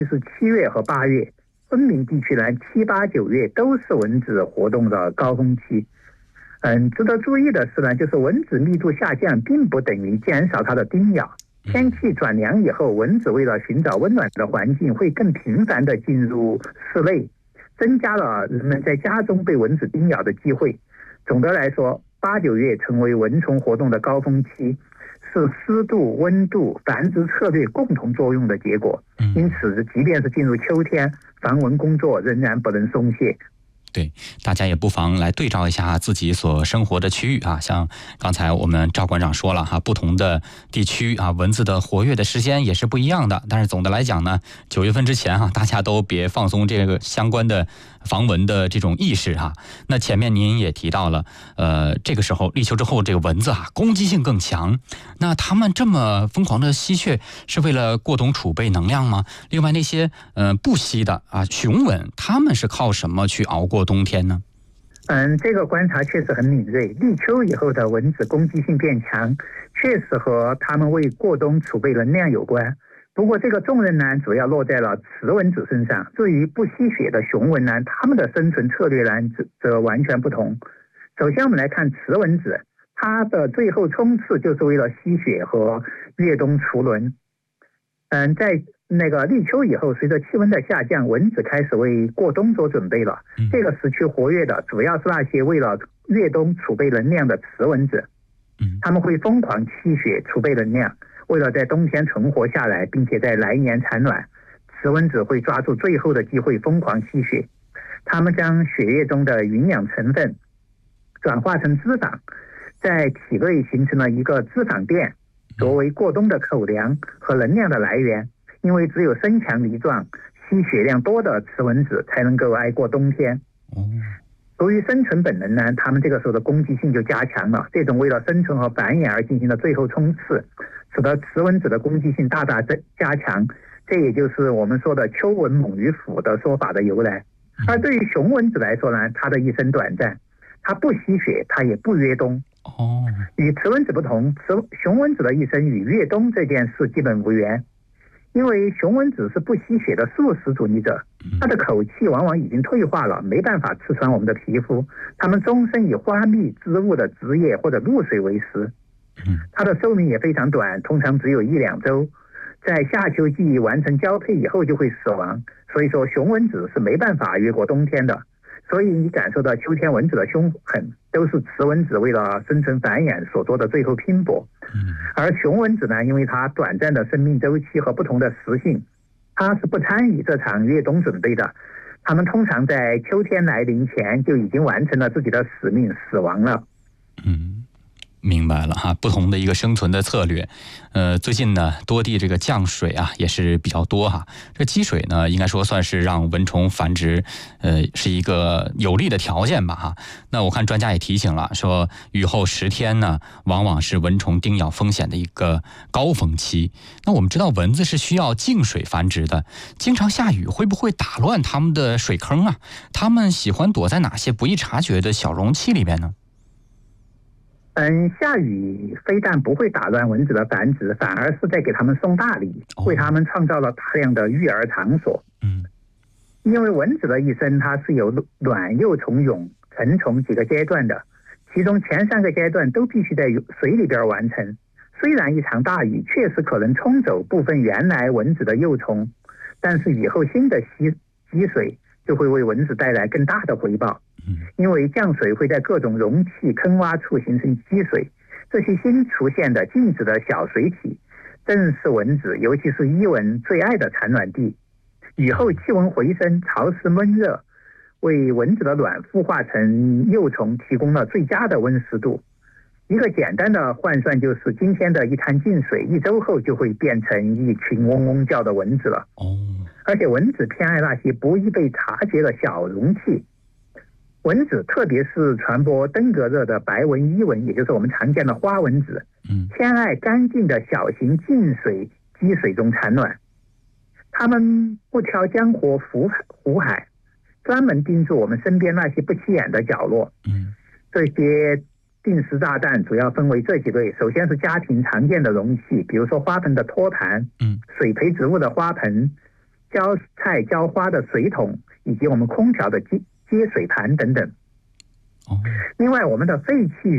就是7月和8月，昆明地区呢7、8、9月都是蚊子活动的高峰期。值得注意的是呢，就是蚊子密度下降并不等于减少它的叮咬。天气转凉以后，蚊子为了寻找温暖的环境，会更频繁地进入室内，增加了人们在家中被蚊子叮咬的机会。总的来说，8、9月成为蚊虫活动的高峰期，是湿度、温度、繁殖策略共同作用的结果。因此，即便是进入秋天，防蚊工作仍然不能松懈。 对，大家也不妨来对照一下自己所生活的区域啊，像刚才我们赵馆长说了哈，不同的地区啊，蚊子的活跃的时间也是不一样的。但是总的来讲呢，9月份之前大家都别放松这个相关的防蚊的这种意识哈。那前面您也提到了，这个时候立秋之后，这个蚊子攻击性更强。那他们这么疯狂的吸血，是为了过冬储备能量吗？另外那些不吸的雄蚊，他们是靠什么去熬过冬天呢？ 这个观察确实很敏锐。立秋以后的蚊子攻击性变强，确实和他们为过冬储备能量有关。不过这个重任呢，主要落在了雌蚊子身上。至于不吸血的雄蚊呢，它们的生存策略呢则完全不同。首先我们来看雌蚊子，它的最后冲刺就是为了吸血和越冬除蚊。在那个立秋以后，随着气温的下降，蚊子开始为过冬做准备了。这个时期活跃的主要是那些为了越冬储备能量的雌蚊子，他们会疯狂吸血储备能量，为了在冬天存活下来，并且在来年产卵。雌蚊子会抓住最后的机会疯狂吸血，它们将血液中的营养成分转化成脂肪，在体内形成了一个脂肪垫，作为过冬的口粮和能量的来源。因为只有身强力壮、吸血量多的雌蚊子才能够挨过冬天。由于生存本能呢，它们这个时候的攻击性就加强了。这种为了生存和繁衍而进行的最后冲刺，使得雌蚊子的攻击性大大加强。这也就是我们说的秋蚊猛于虎的说法的由来。而对于雄蚊子来说呢，它的一生短暂，它不吸血，它也不越冬。与雌蚊子不同，雄蚊子的一生与越冬这件事基本无缘。因为雄蚊子是不吸血的素食主义者，它的口气往往已经退化了，没办法刺穿我们的皮肤。它们终身以花蜜、植物的汁液或者露水为食。它的寿命也非常短，通常只有1、2周，在夏秋季完成交配以后就会死亡。所以说雄蚊子是没办法越过冬天的。所以你感受到秋天蚊子的凶狠，都是雌蚊子为了生存繁衍所做的最后拼搏。而雄蚊子呢，因为它短暂的生命周期和不同的食性，它是不参与这场越冬准备的。它们通常在秋天来临前就已经完成了自己的使命，死亡了。 明白了哈，不同的一个生存的策略。最近呢，多地这个降水也是比较多哈。这积水呢，应该说算是让蚊虫繁殖，是一个有利的条件吧哈。那我看专家也提醒了，说雨后10天呢，往往是蚊虫叮咬风险的一个高峰期。那我们知道蚊子是需要静水繁殖的，经常下雨会不会打乱它们的水坑啊？它们喜欢躲在哪些不易察觉的小容器里面呢？ 下雨非但不会打乱蚊子的繁殖，反而是在给它们送大礼，为它们创造了大量的育儿场所。因为蚊子的一生它是由卵、幼虫、蛹、成虫几个阶段的，其中前3个阶段都必须在水里边完成。虽然一场大雨确实可能冲走部分原来蚊子的幼虫，但是雨后新的积水就会为蚊子带来更大的回报。因为降水会在各种容器、坑洼处形成积水，这些新出现的静止的小水体，正是蚊子，尤其是伊蚊最爱的产卵地。雨后气温回升，潮湿闷热，为蚊子的卵孵化成幼虫提供了最佳的温湿度。一个简单的换算就是，今天的一滩静水，1周后就会变成一群嗡嗡叫的蚊子了。而且蚊子偏爱那些不易被察觉的小容器。蚊子，特别是传播登革热的白纹伊蚊，也就是我们常见的花蚊子，偏爱干净的小型静水积水中产卵。它们不挑江湖湖海，专门盯住我们身边那些不起眼的角落。这些定时炸弹主要分为这几类。首先是家庭常见的容器，比如说花盆的托盘，水培植物的花盆， 浇菜浇花的水桶，以及我们空调的接水盘等等。另外，我们的废气